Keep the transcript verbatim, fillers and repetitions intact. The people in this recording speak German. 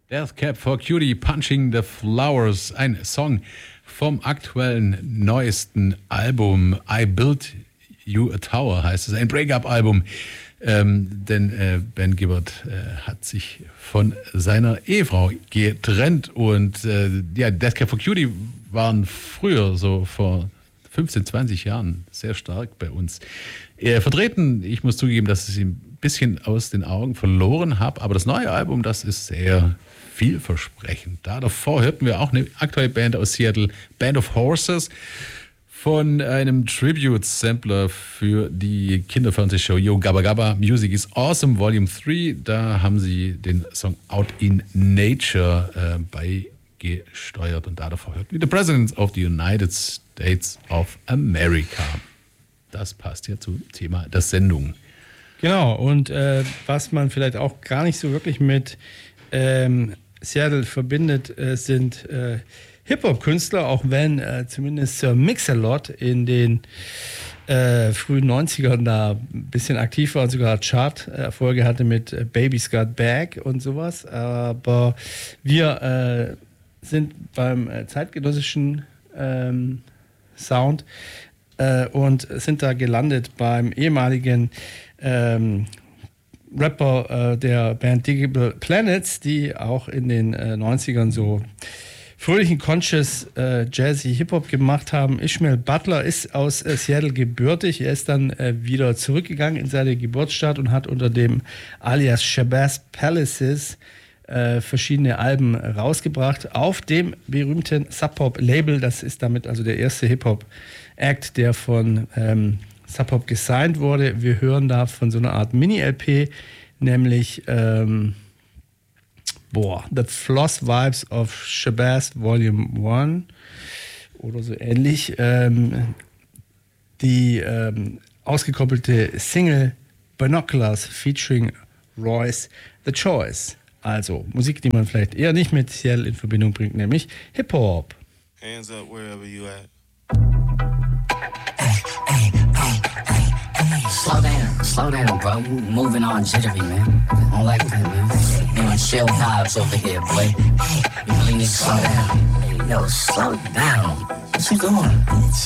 Death Cab for Cutie, Punching the Flowers, ein Song vom aktuellen neuesten Album I Built You a Tower, heißt es, ein Break-up-Album, ähm, denn äh, Ben Gibbard äh, hat sich von seiner Ehefrau getrennt und äh, ja, Death Cab for Cutie waren früher, so vor fünfzehn, zwanzig Jahren, sehr stark bei uns äh, vertreten. Ich muss zugeben, dass ich sie ein bisschen aus den Augen verloren habe, aber das neue Album, das ist sehr vielversprechend. Da davor hörten wir auch eine aktuelle Band aus Seattle, Band of Horses, von einem Tribute-Sampler für die Kinderfernsehshow Yo Gabba Gabba, Music is Awesome, Volume drei. Da haben sie den Song Out in Nature äh, beigesteuert. Und da davor hörten wir The Presidents of the United States of America. Das passt ja zum Thema der Sendung. Genau, und äh, was man vielleicht auch gar nicht so wirklich mit ähm, Seattle verbindet, äh, sind äh, Hip-Hop-Künstler, auch wenn äh, zumindest Sir Mix-a-Lot in den äh, frühen neunzigern da ein bisschen aktiv war und sogar Chart-Erfolge hatte mit äh, Baby's Got Back und sowas. Aber wir äh, sind beim äh, zeitgenössischen ähm, Sound äh, und sind da gelandet beim ehemaligen ähm, Rapper äh, der Band Digable Planets, die auch in den äh, neunzigern so fröhlichen Conscious äh, Jazzy Hip-Hop gemacht haben. Ishmael Butler ist aus äh, Seattle gebürtig. Er ist dann äh, wieder zurückgegangen in seine Geburtsstadt und hat unter dem alias Shabazz Palaces äh, verschiedene Alben rausgebracht auf dem berühmten Sub-Pop-Label. Das ist damit also der erste Hip-Hop-Act, der von ähm, Sub-Pop gesigned wurde. Wir hören da von so einer Art Mini-L P, nämlich ähm, boah, The Floss Vibes of Shabazz Volume eins oder so ähnlich. Ähm, die ähm, ausgekoppelte Single Binoculars featuring Royce The Choice. Also Musik, die man vielleicht eher nicht mit Seattle in Verbindung bringt, nämlich Hip-Hop. Hands up wherever you at. Slow down, slow down, bro. You moving on jittery, man. I don't like that, man. You know, chill vibes over here, boy. You really need to slow down. Hey, yo, slow down. What you doing?